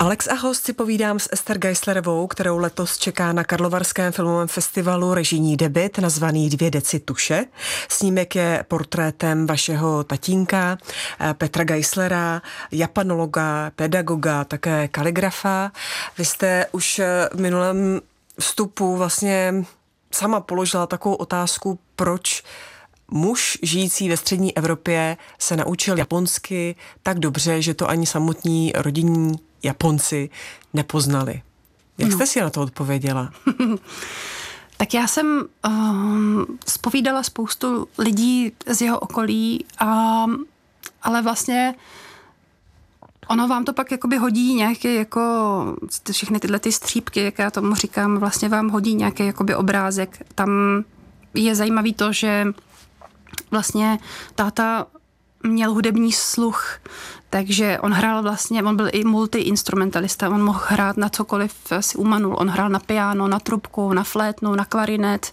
Alex a host si povídám s Ester Geislerovou, kterou letos čeká na Karlovarském filmovém festivalu režijní debut nazvaný 2 deci tuše. Snímek je portrétem vašeho tatínka Petra Geislera, japanologa, pedagoga, také kaligrafa. Vy jste už v minulém vstupu vlastně sama položila takovou otázku, proč muž žijící ve střední Evropě se naučil japonsky tak dobře, že to ani samotní rodinní Japonci nepoznali. Jak jste si na to odpověděla? Tak já jsem zpovídala spoustu lidí z jeho okolí, ale vlastně ono vám to pak jakoby hodí nějaké jako všechny tyhle ty střípky, jak já tomu říkám, vlastně vám hodí nějaký jakoby obrázek. Tam je zajímavý to, že vlastně táta měl hudební sluch, takže on hrál vlastně, on byl i multiinstrumentalista, on mohl hrát na cokoliv si umanul, on hrál na piano, na trubku, na flétnu, na klarinet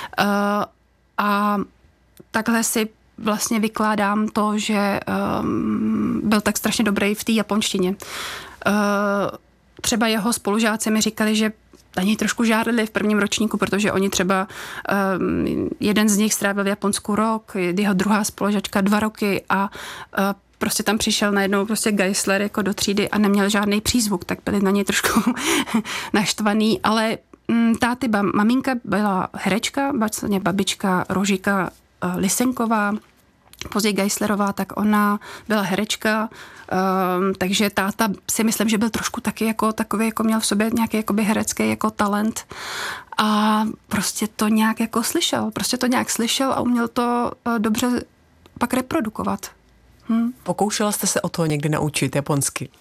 a takhle si vlastně vykládám to, že byl tak strašně dobrý v té japonštině. Třeba jeho spolužáci mi říkali, že na něj trošku žárlili v prvním ročníku, protože oni třeba, jeden z nich strávil v Japonsku rok, jeho druhá spolužačka 2 roky a prostě tam přišel najednou prostě Geisler jako do třídy a neměl žádný přízvuk, tak byli na něj trošku naštvaný, ale maminka byla herečka, vlastně babička Rožika Lisenková, později Geislerová, tak ona byla herečka, takže táta si myslím, že byl trošku taky jako takový, jako měl v sobě nějaký jakoby herecký jako talent a prostě to nějak jako slyšel a uměl to dobře pak reprodukovat. Pokoušela jste se o to někdy naučit japonsky?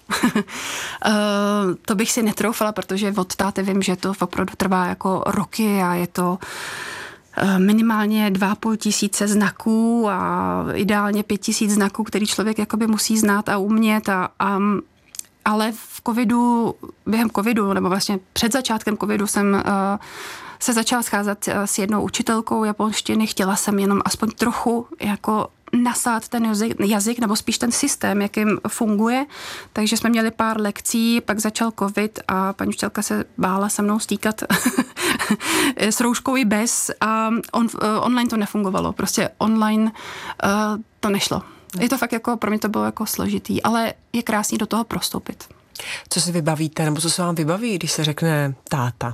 To bych si netroufala, protože od táty vím, že to opravdu trvá jako roky a je to minimálně 2,5 tisíce znaků a ideálně 5 000 znaků, který člověk jakoby musí znát a umět ale během covidu, nebo vlastně před začátkem covidu jsem se začala scházet s jednou učitelkou japonštiny, chtěla jsem jenom aspoň trochu jako nasát ten jazyk, nebo spíš ten systém, jakým funguje. Takže jsme měli pár lekcí, pak začal covid a paní učitelka se bála se mnou stýkat s rouškou i bez a online to nefungovalo. Prostě online to nešlo. Je to fakt jako, pro mě to bylo jako složitý, ale je krásný do toho prostoupit. Co si vybavíte, nebo co se vám vybaví, když se řekne táta?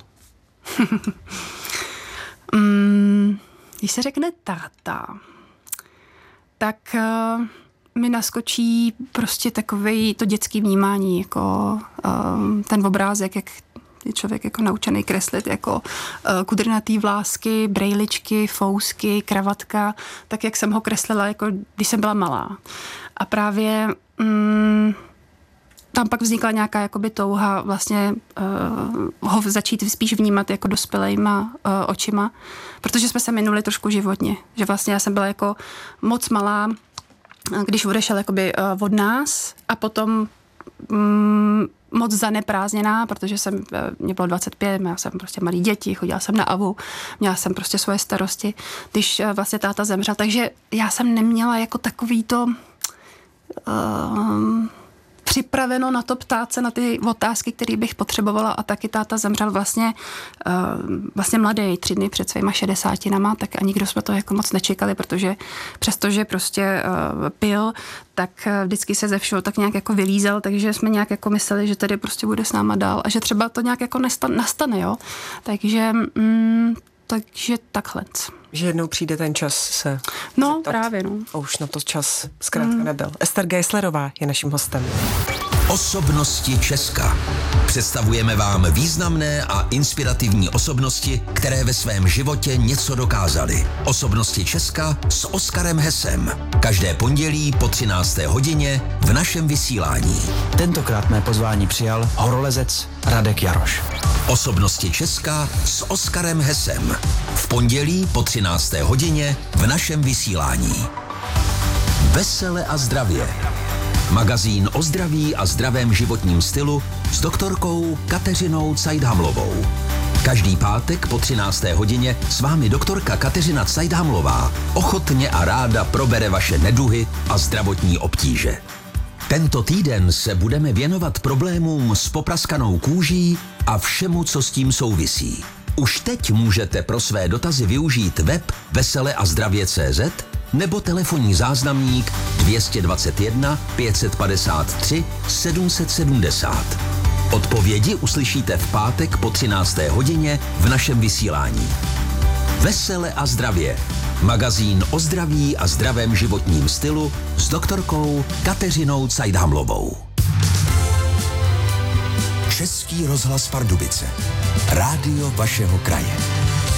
Když se řekne táta, tak mi naskočí prostě takovej to dětský vnímání, jako ten obrázek, jak je člověk jako naučený kreslit, jako kudrnatý vlásky, brejličky, fousky, kravatka, tak jak jsem ho kreslila, jako když jsem byla malá. A právě tam pak vznikla nějaká jakoby touha vlastně ho začít spíš vnímat jako dospělejma očima, protože jsme se minuli trošku životně, že vlastně já jsem byla jako moc malá, když odešel jakoby od nás a potom moc zaneprázdněná, protože mě bylo 25, já jsem prostě malý děti, chodila jsem na AVU, měla jsem prostě svoje starosti, když vlastně táta zemřel, takže já jsem neměla jako takový to připraveno na to ptát se na ty otázky, které bych potřebovala a taky táta zemřel vlastně mladý, 3 dny před svýma 60, tak a nikdo jsme to jako moc nečekali, protože přestože prostě pil, tak vždycky se ze všeho tak nějak jako vylízel, takže jsme nějak jako mysleli, že tady prostě bude s náma dál a že třeba to nějak jako nastane, jo. Takže takhle. Že jednou přijde ten čas se no, zeptat. Právě, no. A už na to čas zkrátka nebyl. Ester Geislerová je naším hostem. Osobnosti Česka. Představujeme vám významné a inspirativní osobnosti, které ve svém životě něco dokázaly. Osobnosti Česka s Oskarem Hesem. Každé pondělí po 13. hodině v našem vysílání. Tentokrát mé pozvání přijal horolezec Radek Jaroš. Osobnosti Česka s Oskarem Hesem. V pondělí po 13. hodině v našem vysílání. Vesele a zdravě. Magazín o zdraví a zdravém životním stylu s doktorkou Kateřinou Cajdhamlovou. Každý pátek po 13. hodině s vámi doktorka Kateřina Cajdhamlová ochotně a ráda probere vaše neduhy a zdravotní obtíže. Tento týden se budeme věnovat problémům s popraskanou kůží a všemu, co s tím souvisí. Už teď můžete pro své dotazy využít web veseleazdravě.cz nebo telefonní záznamník 221 553 770. Odpovědi uslyšíte v pátek po 13. hodině v našem vysílání. Vesele a zdravě. Magazín o zdraví a zdravém životním stylu s doktorkou Kateřinou Cajdhamlovou. Český rozhlas Pardubice. Rádio vašeho kraje.